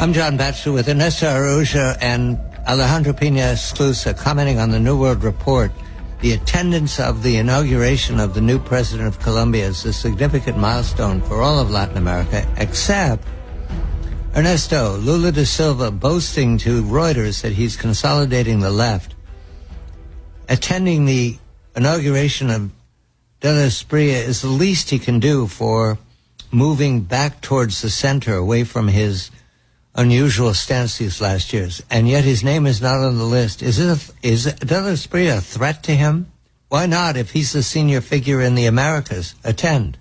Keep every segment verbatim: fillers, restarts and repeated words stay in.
I'm John Batchelor with Ernesto Araujo and Alejandro Pina Esclusa commenting on the New World Report. The attendance of the inauguration of the new president of Colombia is a significant milestone for all of Latin America, except Ernesto, Lula da Silva boasting to Reuters that he's consolidating the left. Attending the inauguration of De la Espriella is the least he can do for moving back towards the center, away from his unusual stance these last years. And yet his name is not on the list. Is it a, is De la Espriella a threat to him? Why not, if he's the senior figure in the Americas, attend?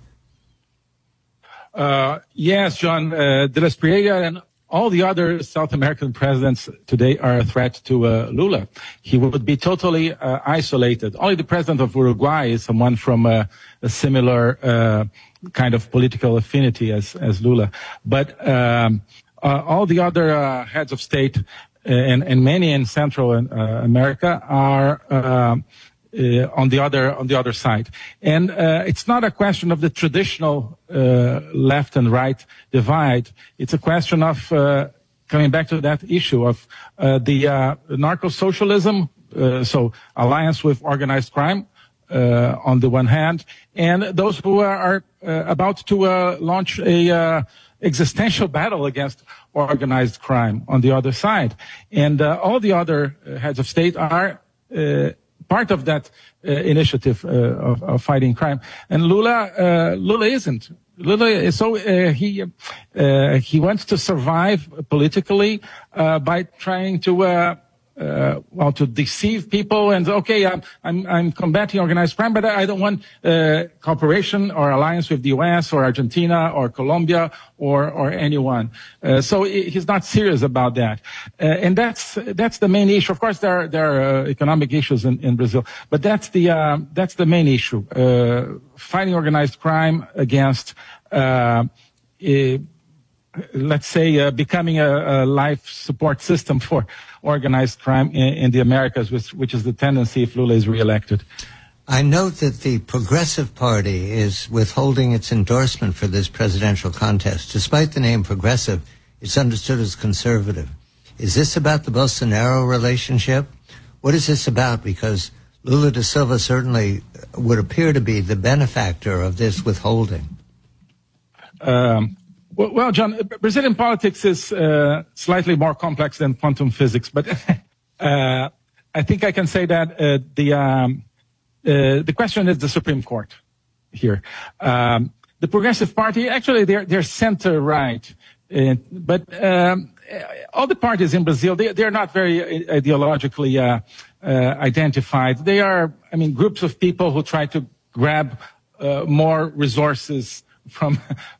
Uh, yes, John, uh, De la Espriella and all the other South American presidents today are a threat to uh, Lula. He would be totally uh, isolated. Only the president of Uruguay is someone from uh, a similar uh, kind of political affinity as, as Lula. But um, uh, all the other uh, heads of state and, and many in Central uh, America are uh, Uh, on the other on the other side, and uh, it's not a question of the traditional uh, left and right divide. It's a question of uh, coming back to that issue of uh, the uh, narco-socialism, uh, so alliance with organized crime uh, on the one hand, and those who are, are uh, about to uh, launch a uh, existential battle against organized crime on the other side, and uh, all the other uh, heads of state are Uh, part of that uh, initiative uh, of, of fighting crime, and Lula, uh, Lula isn't. Lula is so uh, he uh, he wants to survive politically uh, by trying to uh, uh, well to deceive people and okay, I'm I'm, I'm combating organized crime, but I don't want uh, cooperation or alliance with the U S or Argentina or Colombia or or anyone. Uh, so he's not serious about that, uh, and that's that's the main issue. Of course, there are, there are uh, economic issues in, in Brazil, but that's the uh, that's the main issue: uh, fighting organized crime against, uh, uh, let's say, uh, becoming a, a life support system for organized crime in, in the Americas, which, which is the tendency if Lula is reelected. I note that the Progressive Party is withholding its endorsement for this presidential contest. Despite the name Progressive, it's understood as conservative. Is this about the Bolsonaro relationship? What is this about? Because Lula da Silva certainly would appear to be the benefactor of this withholding. Um, well, well, John, Brazilian politics is uh, slightly more complex than quantum physics, but uh, I think I can say that uh, the um, Uh, the question is the Supreme Court here. Um, the Progressive Party, actually, they're, they're center-right. Uh, but um, all the parties in Brazil, they, they're not very ideologically uh, uh, identified. They are, I mean, groups of people who try to grab uh, more resources from